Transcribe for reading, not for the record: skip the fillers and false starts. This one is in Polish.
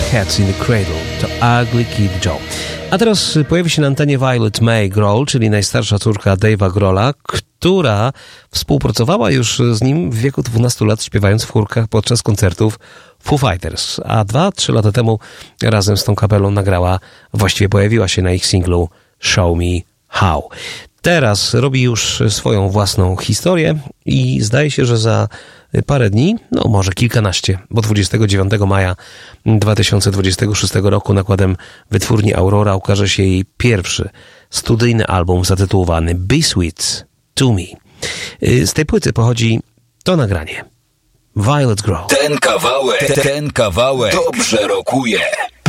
Cats in the Cradle to Ugly Kid Joe. A teraz pojawi się na antenie Violet May Grohl, czyli najstarsza córka Dave'a Grohla, która współpracowała już z nim w wieku 12 lat, śpiewając w chórkach podczas koncertów Foo Fighters, a 2-3 lata temu razem z tą kapelą właściwie pojawiła się na ich singlu Show Me How. Teraz robi już swoją własną historię i zdaje się, że za parę dni, no może kilkanaście, bo 29 maja 2026 roku nakładem wytwórni Aurora ukaże się jej pierwszy studyjny album zatytułowany Be Sweet to Me. Z tej płyty pochodzi to nagranie. Violet Grohl. Ten kawałek dobrze rokuje.